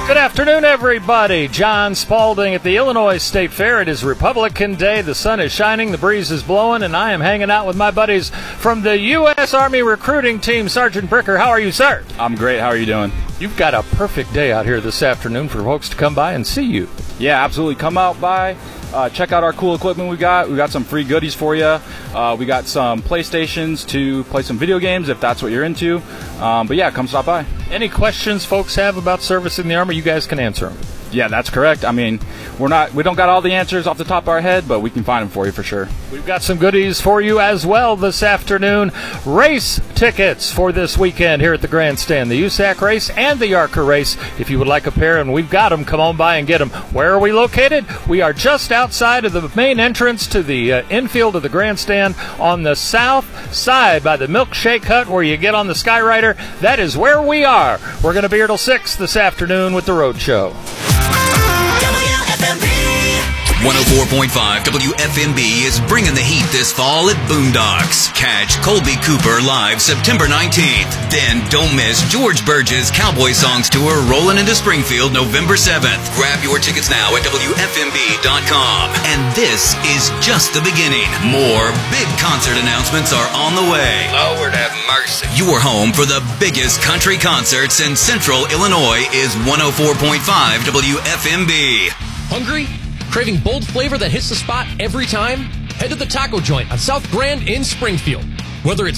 Good afternoon, everybody. John Spaulding at the Illinois State Fair. It is Republican Day. The sun is shining, the breeze is blowing, and I am hanging out with my buddies from the U.S. Army recruiting team. Sergeant Bricker, how are you, sir? I'm great. How are you doing? You've got a perfect day out here this afternoon for folks to come by and see you. Yeah, absolutely. Come out by. Check out our cool equipment we got. We got some free goodies for you. We got some PlayStations to play some video games if that's what you're into. But yeah, come stop by. Any questions folks have about service in the Army, you guys can answer them. Yeah, that's correct. I mean, we don't got all the answers off the top of our head, but we can find them for you for sure. We've got some goodies for you as well this afternoon. Race tickets for this weekend here at the Grandstand. The USAC race and the Yarker race. If you would like a pair, and we've got them, come on by and get them. Where are we located? We are just outside of the main entrance to the infield of the Grandstand on the south side by the Milkshake Hut where you get on the Skyrider. That is where we are. We're going to be here till 6 this afternoon with the Road Show. 104.5 WFMB is bringing the heat this fall at Boondocks. Catch Colby Cooper live September 19th. Then don't miss George Burge's Cowboy Songs Tour rolling into Springfield November 7th. Grab your tickets now at WFMB.com. And this is just the beginning. More big concert announcements are on the way. Lord have mercy. Your home for the biggest country concerts in Central Illinois is 104.5 WFMB. Hungry? Craving bold flavor that hits the spot every time? Head to the Taco Joint on South Grand in Springfield. Whether it's